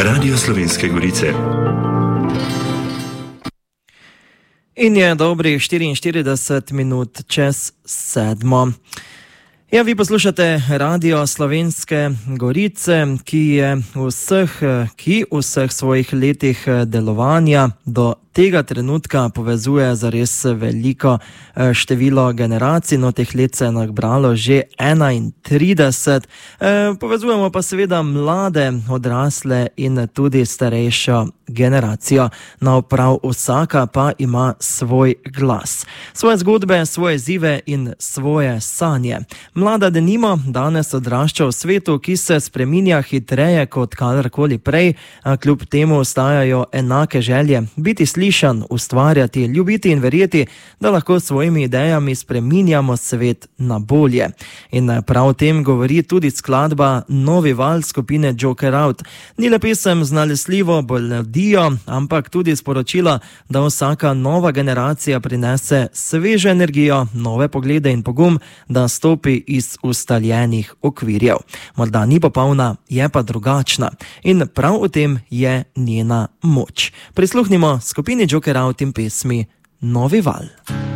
Radio Slovenske Gorice. In je dobrih 44 minut čez 7. Ja, vi poslušate Radio Slovenske Gorice, ki v vseh svojih letih delovanja do tega trenutka povezuje zares veliko število generacij, no teh let se je nabralo že 31. Povezujemo pa seveda mlade, odrasle in tudi starejšo generacijo. No, prav vsaka pa ima svoj glas, svoje zgodbe, svoje izzive in svoje sanje. Mlada denimo danes odrašča v svetu, ki se spreminja hitreje kot kadarkoli prej, a kljub temu ostajajo enake želje biti slišan, ustvarjati, ljubiti in verjeti, da lahko s svojimi idejami spreminjamo svet na bolje. In prav o tem govori tudi skladba Novi val skupine Joker Out. Ni le pesem z nalesljivo melodijo, ampak tudi sporočilo, da vsaka nova generacija prinese svežo energijo, nove poglede in pogum, da stopi iz ustaljenih okvirjev. Morda ni popolna, je pa drugačna. In prav v tem je njena moč. Prisluhnimo skupini Joker Out in pesmi Novi val.